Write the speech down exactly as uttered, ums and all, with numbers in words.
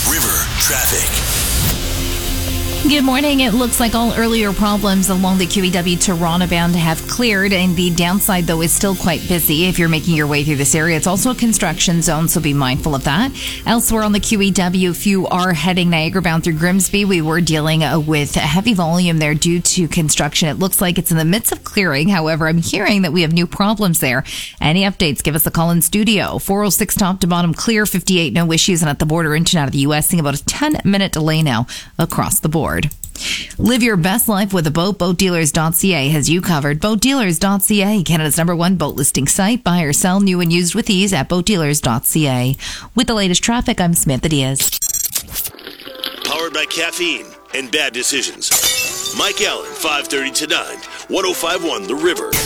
River Traffic. Good morning. It looks like all earlier problems along the Q E W Toronto bound have cleared, and the downside, though, is still quite busy if you're making your way through this area. It's also a construction zone, so be mindful of that. Elsewhere on the Q E W, if you are heading Niagara bound through Grimsby, we were dealing uh, with a heavy volume there due to construction. It looks like it's in the midst of clearing. However, I'm hearing that we have new problems there. Any updates, give us a call in studio. four oh six top to bottom clear, fifty-eight no issues, and at the border into and out of the U S, seeing about a ten minute delay now across the board. Live your best life with a boat. boat dealers dot c a has you covered. boat dealers dot c a, Canada's number one boat listing site. Buy or sell new and used with ease at boat dealers dot c a. With the latest traffic, I'm Samantha Diaz. Powered by caffeine and bad decisions. Mike Allen, five thirty to nine, one oh five point one The River.